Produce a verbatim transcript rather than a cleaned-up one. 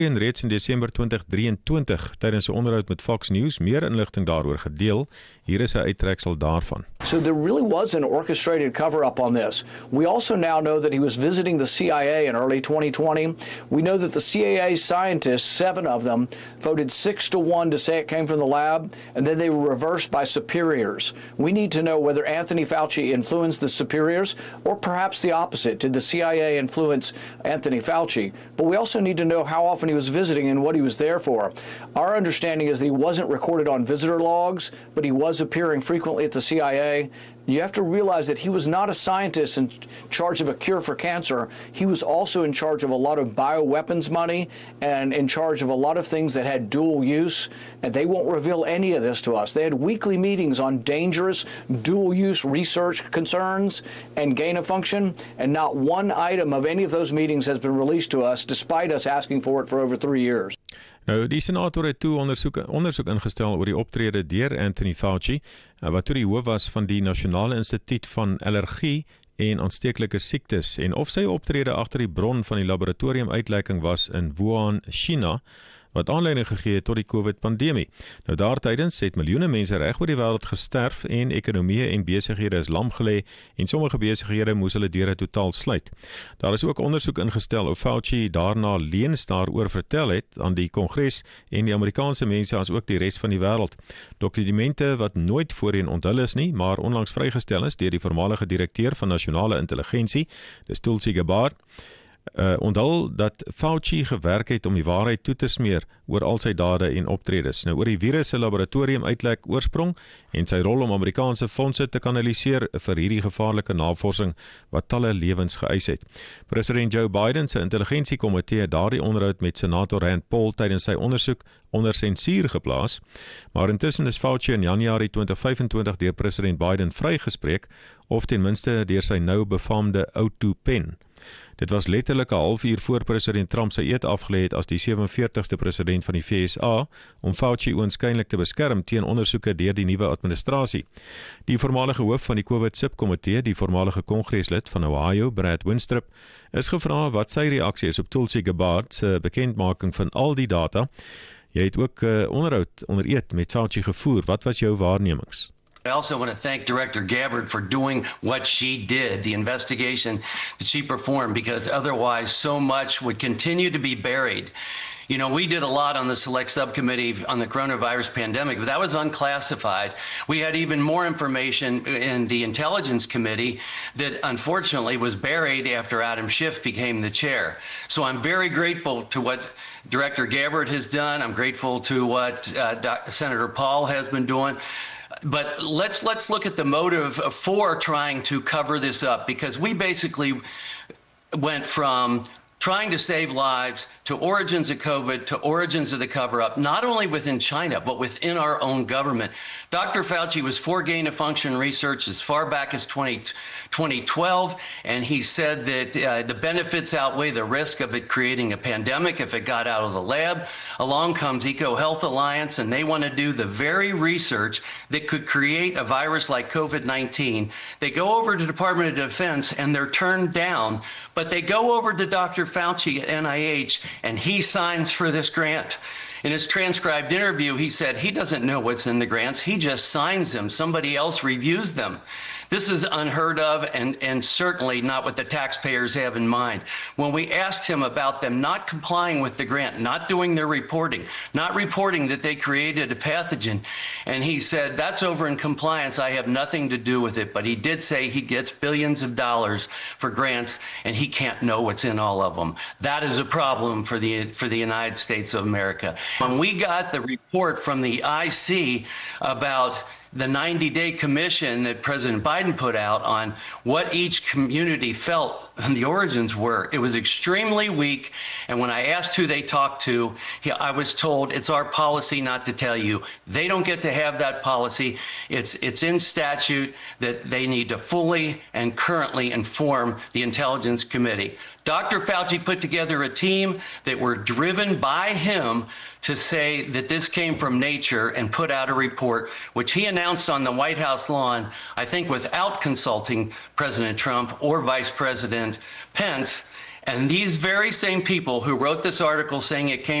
En reeds in Desember twintig drieëntwintig tydens 'n onderhoud met Fox News meer inligting daaroor gedeel. Hier is 'n uittreksel daarvan. So there really was an orchestrated cover-up on this. We also now know that he was visiting the C I A in early twenty twenty. We know that the C I A scientists, seven of them, voted six to one to say it came from the lab, and then they were reversed by superiors. We need to know whether Anthony Fauci influenced the superiors or perhaps the opposite. Did the C I A influence Anthony Fauci? But we also need to know how often he was visiting and what he was there for. Our understanding is that he wasn't recorded on visitor logs, but he was appearing frequently at the C I A. You have to realize that he was not a scientist in charge of a cure for cancer. He was also in charge of a lot of bioweapons money and in charge of a lot of things that had dual use, and they won't reveal any of this to us. They had weekly meetings on dangerous dual-use research concerns and gain of function, and not one item of any of those meetings has been released to us, despite us asking for it for over three years. Nou, die senator het toe ondersoek, ondersoek ingestel oor die optrede deur Anthony Fauci, wat toe die hoof was van die Nasionale Instituut van Allergie en Aansteeklike Siektes, en of sy optrede agter die bron van die laboratorium-uitleiking was in Wuhan, China, wat aanleiding gegee het tot die COVID-pandemie. Nou daartydens het miljoene mense reg oor die wêreld gesterf en ekonomieë en besighede is lamgelê en sommige besighede moes hulle deure totaal sluit. Daar is ook ondersoek ingestel of Fauci daarna leuns daaroor vertel het aan die Kongres en die Amerikaanse mense as ook die res van die wêreld. Dokumente wat nooit voorheen onthul is nie, maar onlangs vrygestel is deur die voormalige direkteur van nasionale intelligensie, dis Tulsi Gabbard. Uh, onthul dat Fauci gewerk het om die waarheid toe te smeer oor al sy dade en optredes. Nou oor die virus se laboratorium uitlek oorsprong en sy rol om Amerikaanse fondse te kanaliseer vir hierdie gevaarlike navorsing wat talle lewens geëis het. President Joe Biden se intelligensiekomitee het daardie onderhoud met senator Rand Paul tydens sy ondersoek onder sensuur geplaas, maar intussen is Fauci in Januarie twintig vyfentwintig deur president Biden vrygespreek, of ten minste deur sy nou befaamde O twee pen. Dit was letterlik 'n halfuur voor president Trump sy eed afgelê het as die sewenveertigste president van die V S A om Fauci oënskynlik te beskerm teen ondersoeke deur die nuwe administrasie. Die voormalige hoof van die COVID-subkomitee, die voormalige kongreslid van Ohio, Brad Winstrup, is gevra wat sy reaksie is op Tulsi Gabbard se bekendmaking van al die data. Jy het ook uh, onderhoud onder eed met Fauci gevoer. Wat was jou waarnemings? I also want to thank Director Gabbard for doing what she did, the investigation that she performed, because otherwise so much would continue to be buried. You know, we did a lot on the select subcommittee on the coronavirus pandemic, but that was unclassified. We had even more information in the Intelligence Committee that unfortunately was buried after Adam Schiff became the chair. So I'm very grateful to what Director Gabbard has done. I'm grateful to what uh, Senator Paul has been doing. But let's let's look at the motive for trying to cover this up, because we basically went from trying to save lives to origins of COVID to origins of the cover-up, not only within China, but within our own government. Doctor Fauci was for gain-of-function research as far back as twenty twelve, and he said that uh, the benefits outweigh the risk of it creating a pandemic if it got out of the lab. Along comes EcoHealth Alliance, and they want to do the very research that could create a virus like COVID nineteen. They go over to the Department of Defense, and they're turned down, but they go over to Doctor Fauci at N I H, and he signs for this grant. In his transcribed interview, he said he doesn't know what's in the grants. He just signs them. Somebody else reviews them. This is unheard of and, and certainly not what the taxpayers have in mind. When we asked him about them not complying with the grant, not doing their reporting, not reporting that they created a pathogen, and he said, that's over in compliance, I have nothing to do with it. But he did say he gets billions of dollars for grants and he can't know what's in all of them. That is a problem for the, for the United States of America. When we got the report from the I C about the ninety-day commission that President Biden put out on what each community felt and the origins were, it was extremely weak. And when I asked who they talked to, I was told it's our policy not to tell you. They don't get to have that policy. It's, it's in statute that they need to fully and currently inform the Intelligence Committee. Doctor Fauci put together a team that were driven by him to say that this came from nature and put out a report, which he announced on the White House lawn, I think without consulting President Trump or Vice President Pence. And these very same people who wrote this article saying it came